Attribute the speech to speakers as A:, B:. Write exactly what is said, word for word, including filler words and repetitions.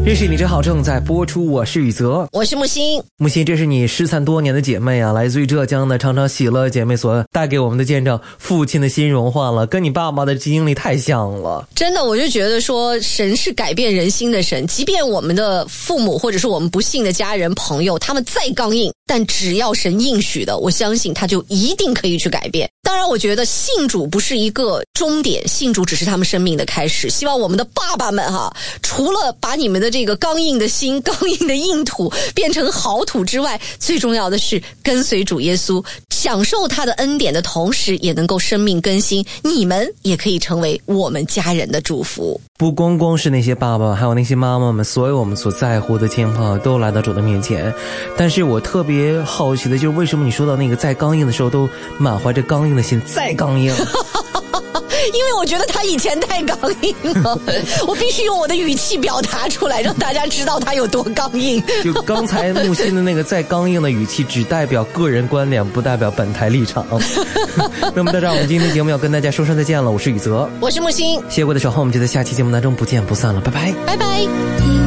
A: 认识你真好正在播出，我是宇泽，
B: 我是木星。
A: 木星，这是你失散多年的姐妹啊，来自于浙江的常常喜乐姐妹所带给我们的见证，父亲的心融化了，跟你爸爸的经历太像了。
B: 真的，我就觉得说神是改变人心的神，即便我们的父母或者是我们不信的家人朋友，他们再刚硬，但只要神应许的，我相信他就一定可以去改变。当然我觉得信主不是一个终点，信主只是他们生命的开始。希望我们的爸爸们哈，除了把你们的这个刚硬的心、刚硬的硬土变成好土之外，最重要的是跟随主耶稣，享受他的恩典的同时，也能够生命更新。你们也可以成为我们家人的祝福。
A: 不光光是那些爸爸，还有那些妈妈们，所有我们所在乎的亲朋都来到主的面前。但是我特别好奇的就是，为什么你说到那个再刚硬的时候都满怀着刚硬的心，再刚硬
B: 因为我觉得他以前太刚硬了，我必须用我的语气表达出来，让大家知道他有多刚硬。
A: 就刚才木心的那个再刚硬的语气，只代表个人观点，不代表本台立场。那么到这儿，我们今天的节目要跟大家说声再见了。我是宇泽，
B: 我是木星，
A: 谢过的时候，我们就在下期节目当中不见不散了，拜拜，
B: 拜拜。